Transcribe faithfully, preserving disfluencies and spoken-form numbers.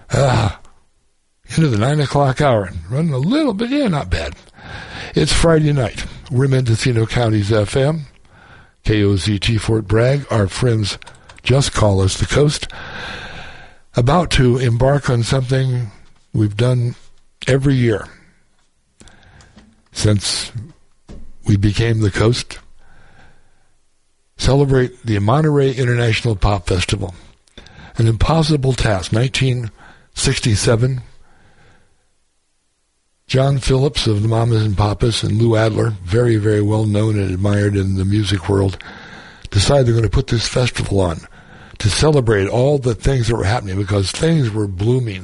Ah, into the nine o'clock hour. Running a little bit, yeah, not bad. It's Friday night. We're Mendocino County's F M. K O Z T Fort Bragg. Our friends just call us the Coast. About to embark on something we've done every year since we became the Coast. Celebrate the Monterey International Pop Festival. An impossible task. nineteen sixty-seven. John Phillips of the Mamas and Papas and Lou Adler, very, very well known and admired in the music world, decided they're going to put this festival on to celebrate all the things that were happening, because things were blooming.